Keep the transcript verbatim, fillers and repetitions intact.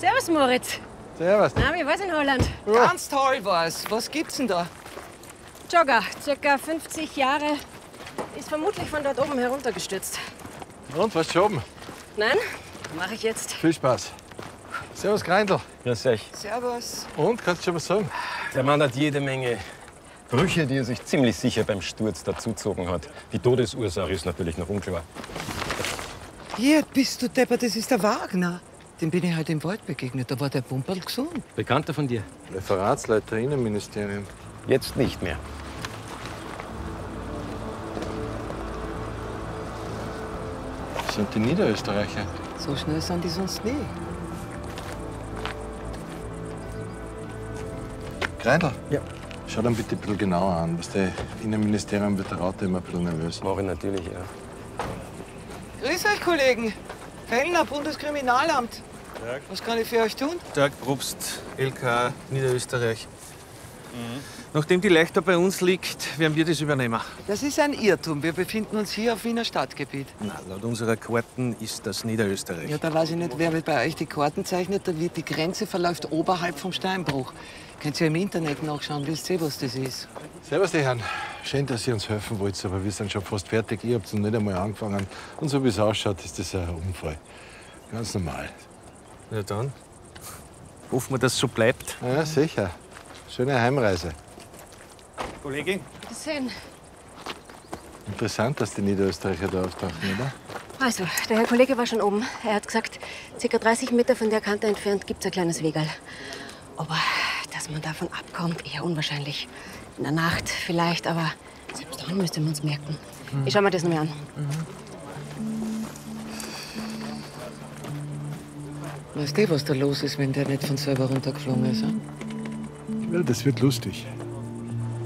Servus, Moritz. Servus. Na, wie war's in Holland? Ja. Ganz toll war's. Was gibt's denn da? Jogger, circa fünfzig Jahre, ist vermutlich von dort oben heruntergestürzt. Und, was schon? Nein, mache ich jetzt. Viel Spaß. Servus, Greindl. Grüß euch. Servus. Und, kannst du schon was sagen? Der Mann hat jede Menge Brüche, die er sich ziemlich sicher beim Sturz dazugezogen hat. Die Todesursache ist natürlich noch unklar. Hier bist du Depper, das ist der Wagner. Dem bin ich heute im Wald begegnet. Da war der Pumperl gesund. Bekannter von dir? Referatsleiter Innenministerium. Jetzt nicht mehr. Das sind die Niederösterreicher. So schnell sind die sonst nie. Greindl? Ja. Schau dann bitte ein bisschen genauer an. Das Innenministerium wird der Raute immer ein bisschen nervös. Mache ich natürlich, ja. Grüß euch, Kollegen. Fellner, Bundeskriminalamt. Tag. Was kann ich für euch tun? Tag, Probst, L K A, Niederösterreich. Mhm. Nachdem die Leichter bei uns liegt, werden wir das übernehmen. Das ist ein Irrtum. Wir befinden uns hier auf Wiener Stadtgebiet. Na, laut unserer Karten ist das Niederösterreich. Ja, da weiß ich nicht, wer bei euch die Karten zeichnet. Da wird die Grenze verläuft oberhalb vom Steinbruch. Könnt ihr im Internet nachschauen, wisst ihr, was das ist. Servus, die Herren. Schön, dass ihr uns helfen wollt, aber wir sind schon fast fertig. Ihr habt noch nicht einmal angefangen. Und so wie es ausschaut, ist das ein Unfall. Ganz normal. Na dann, hoffen wir, dass es so bleibt. Ja, sicher. Schöne Heimreise. Kollegin? Bis hin. Interessant, dass die Niederösterreicher da auftauchen, oder? Also, der Herr Kollege war schon oben. Er hat gesagt, circa dreißig Meter von der Kante entfernt gibt's ein kleines Wegerl. Aber dass man davon abkommt, eher unwahrscheinlich. In der Nacht vielleicht, aber selbst dann müsste man es merken. Mhm. Ich schau mir das noch mal an. Mhm. Weißt du, was da los ist, wenn der nicht von selber runtergeflogen ist? Hm? Ja, das wird lustig.